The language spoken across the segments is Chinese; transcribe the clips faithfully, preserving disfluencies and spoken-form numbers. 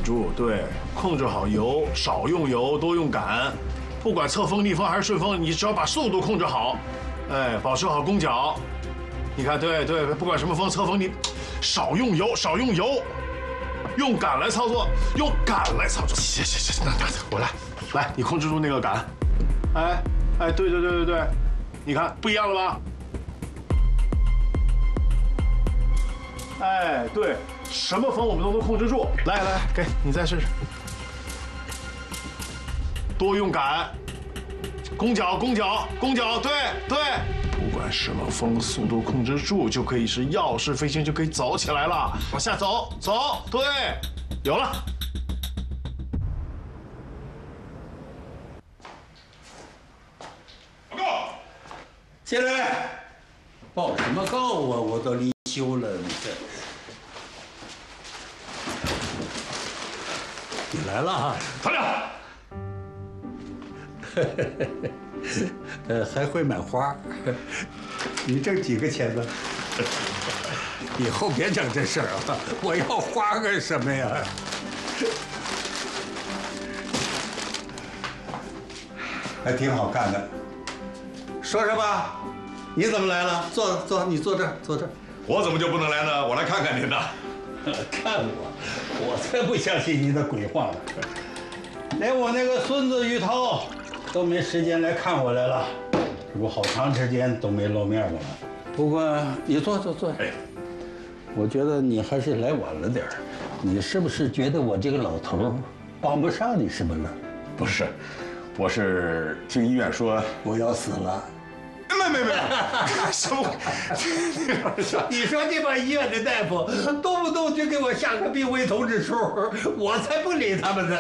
住，对，控制好油，少用油，多用杆。不管侧风、逆风还是顺风，你只要把速度控制好，哎，保持好弓角。你看，对对，不管什么风，侧风你少用油，少用油，用杆来操作，用杆来操作。行行行，那那我来，来，你控制住那个杆。哎哎，对对对对对，你看不一样了吧？哎，对，什么风我们都能控制住。来来，给你再试试。多用杆，弓脚弓脚弓脚，对对，不管什么风，速度控制住就可以是钥匙飞行，就可以走起来了。往下走走，对，有了。 报告，进来。报什么告啊？我都离休了，你这。你来了啊， 团长。 呃，还会买花。你挣几个钱呢？以后别整这事儿啊！我要花干什么呀？还挺好看的。说说吧，你怎么来了？坐坐，你坐这儿，坐这儿。 我怎么就不能来呢？我来看看您呢。 看我，我才不相信你的鬼话呢！连我那个孙子于涛都没时间来看我来了，这不好长时间都没露面了吗？不过你坐坐坐，哎，我觉得你还是来晚了点儿。你是不是觉得我这个老头帮不上你什么了？ 不是，我是听医院说我要死了。 没没没，什么？ 你说这帮医院的大夫动不动就给我下个病危通知书，我才不理他们呢。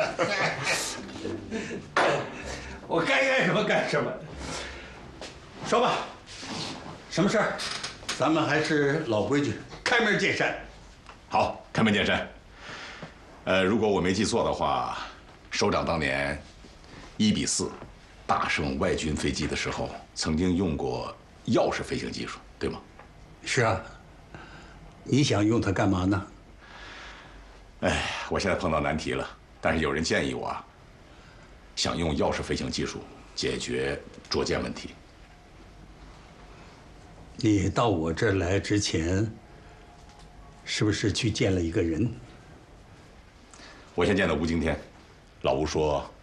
我该干什么干什么。说吧，什么事儿？咱们还是老规矩，开门见山。 好，开门见山。呃，如果我没记错的话，首长当年一比四大胜外军飞机的时候，曾经用过钥匙飞行技术，对吗？ 是啊。你想用它干嘛呢？ 哎，我现在碰到难题了，但是有人建议我啊，想用钥匙飞行技术解决捉奸问题。 你到我这儿来之前，是不是去见了一个人？ 我先见的吴惊天，老吴说